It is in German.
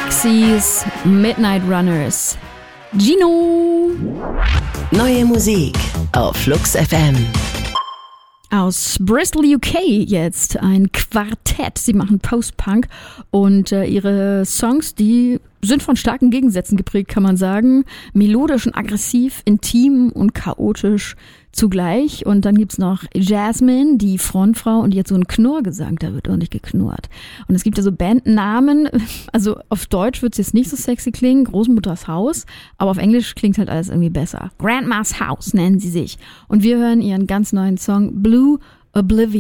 Pixies, Midnight Runners. Gino! Neue Musik auf Flux FM. Aus Bristol, UK jetzt ein Quartett. Sie machen Post-Punk und ihre Songs, die sind von starken Gegensätzen geprägt, kann man sagen. Melodisch und aggressiv, intim und chaotisch zugleich. Und dann gibt's noch Jasmine, die Frontfrau, und die hat so einen Knurrgesang, da wird ordentlich geknurrt. Und es gibt ja so Bandnamen, also auf Deutsch wird's jetzt nicht so sexy klingen, Großmutters Haus, aber auf Englisch klingt halt alles irgendwie besser. Grandma's House nennen sie sich. Und wir hören ihren ganz neuen Song Blue Oblivion.